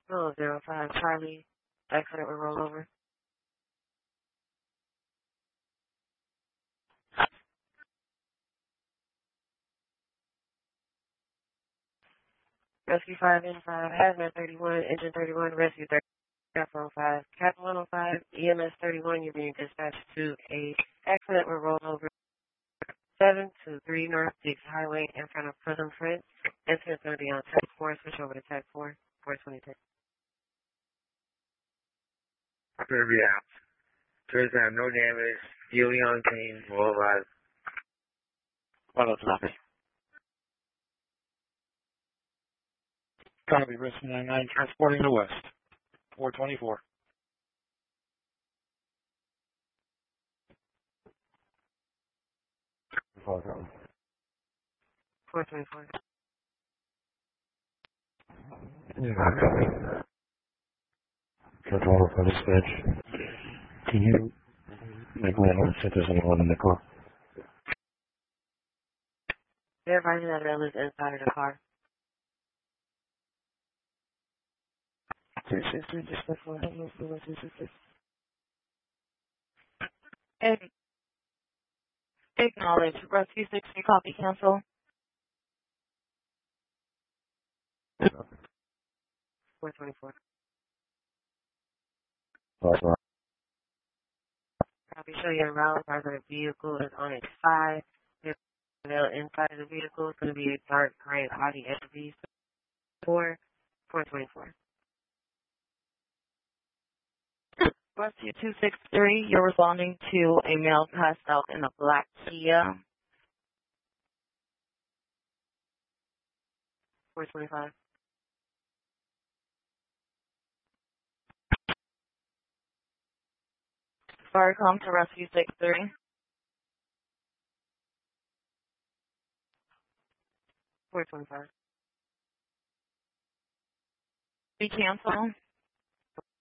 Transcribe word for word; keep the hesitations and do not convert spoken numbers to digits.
Oh, zero five Charlie. Accident with rollover. Rescue five N five, Hazmat thirty-one, Engine thirty-one, Rescue thirty, Cap one oh five, Cap one oh five, E M S thirty-one, you're being dispatched to a accident with rollover seven two three North Dix Highway in front of Prism Print. Incident's going to be on Tech four, switch over to Tech four, four twenty-six. Kirby out. Tourism have no damage, Healy on team, all alive. Follow traffic. Copy, Rescue ninety-nine, transporting to West. four twenty-four. four twenty-four. Yeah, copy. Control for dispatch. Can you make me know if there's anyone in the car? They're advising that Rail is inside of the car. three six three, dispatch one, hello, four two six six. Acknowledge. Rescue sixty, copy, cancel. four twenty-four. Right, right. Copy, show your route. Driver vehicle is on its side. The rail inside of the vehicle is going to be a dark gray Audi S U V. four, four twenty-four. Rescue two six three, you're responding to a male passed out in a black Kia. four twenty-five. Faricom to Rescue six three. four twenty-five. Be cancel.